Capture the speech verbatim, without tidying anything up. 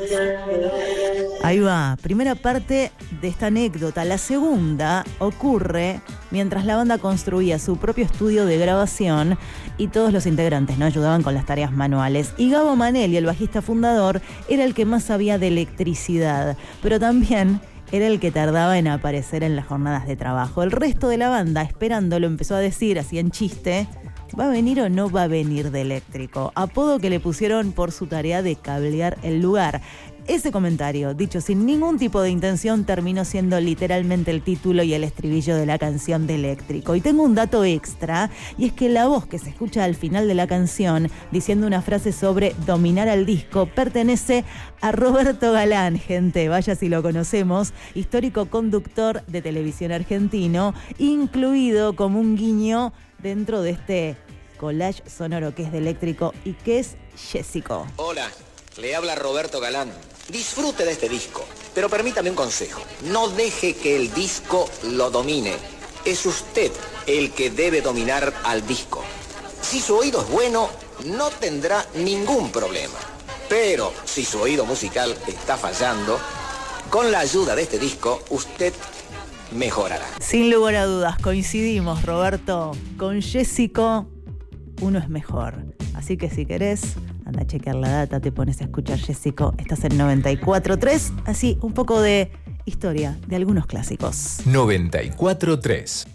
Ahí va, primera parte de esta anécdota. La segunda ocurre mientras la banda construía su propio estudio de grabación y todos los integrantes no ayudaban con las tareas manuales. Y Gabo Manelli, el bajista fundador, era el que más sabía de electricidad, pero también era el que tardaba en aparecer en las jornadas de trabajo. El resto de la banda, esperándolo, empezó a decir, así en chiste: ¿va a venir o no va a venir de eléctrico? Apodo que le pusieron por su tarea de cablear el lugar. Ese comentario, dicho sin ningún tipo de intención, terminó siendo literalmente el título y el estribillo de la canción de Eléctrico. Y tengo un dato extra, y es que la voz que se escucha al final de la canción, diciendo una frase sobre dominar al disco, pertenece a Roberto Galán, gente, vaya si lo conocemos, histórico conductor de televisión argentino, incluido como un guiño dentro de este collage sonoro que es de Eléctrico y que es Jessico. Hola, le habla Roberto Galán. Disfrute de este disco, pero permítame un consejo. No deje que el disco lo domine. Es usted el que debe dominar al disco. Si su oído es bueno, no tendrá ningún problema. Pero si su oído musical está fallando, con la ayuda de este disco, usted mejorará. Sin lugar a dudas, coincidimos, Roberto. Con Jessico, uno es mejor. Así que si querés, anda a chequear la data, te pones a escuchar Jessico. Estás en noventa y cuatro tres. Así, un poco de historia de algunos clásicos. noventa y cuatro tres.